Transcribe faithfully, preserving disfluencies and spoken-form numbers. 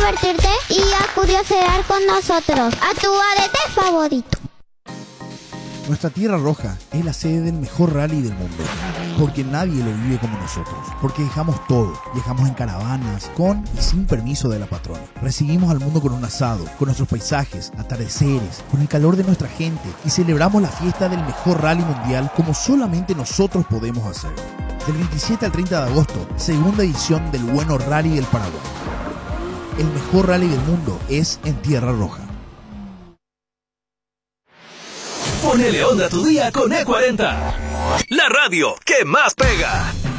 divertirte y a curiosear con nosotros, a tu A D T favorito. Nuestra Tierra Roja es la sede del mejor rally del mundo, porque nadie lo vive como nosotros, porque dejamos todo, viajamos en caravanas, con y sin permiso de la patrona. Recibimos al mundo con un asado, con nuestros paisajes, atardeceres, con el calor de nuestra gente y celebramos la fiesta del mejor rally mundial como solamente nosotros podemos hacer. Del veintisiete al treinta de agosto, segunda edición del Bueno Rally del Paraguay. El mejor rally del mundo es en Tierra Roja. Ponele onda a tu día con E cuarenta, la radio que más pega.